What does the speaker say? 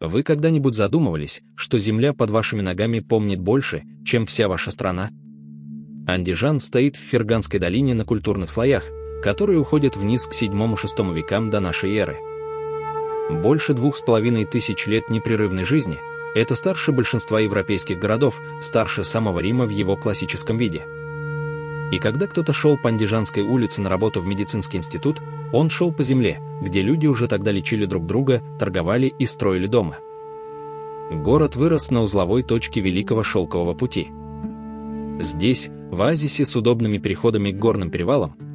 Вы когда-нибудь задумывались, что земля под вашими ногами помнит больше, чем вся ваша страна? Андижан стоит в Ферганской долине на культурных слоях, которые уходят вниз к 7-6 векам до нашей эры. Больше 2500 лет непрерывной жизни – это старше большинства европейских городов, старше самого Рима в его классическом виде. И когда кто-то шел по Андижанской улице на работу в медицинский институт, он шел по земле, где люди уже тогда лечили друг друга, торговали и строили дома. Город вырос на узловой точке Великого Шелкового пути. Здесь, в оазисе с удобными переходами к горным перевалам,